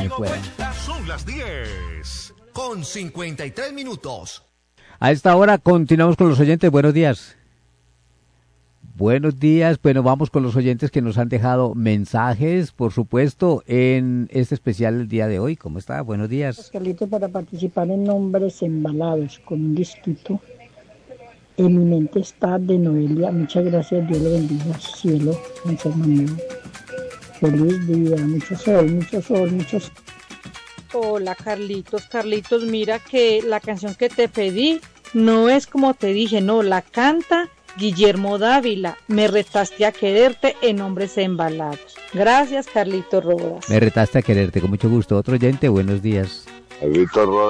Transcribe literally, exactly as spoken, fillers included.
me pueda. Son las diez con cincuenta y tres minutos. A esta hora continuamos con los oyentes. Buenos días. Buenos días. Bueno, vamos con los oyentes que nos han dejado mensajes, por supuesto, en este especial del día de hoy. ¿Cómo está? Buenos días. Carlito, para participar en Nombres Embalados con un disquito. En mi mente está de Noelia. Muchas gracias. Dios le bendiga. Cielo, en su hermano. Feliz día. Mucho sol, mucho sol, mucho sol. Hola, Carlitos. Carlitos, mira que la canción que te pedí no es como te dije, no, la canta Guillermo Dávila. Me retaste a quererte en Nombres Embalados. Gracias, Carlitos Rodas. Me retaste a quererte, con mucho gusto. Otro oyente, buenos días. Carlitos Rodas.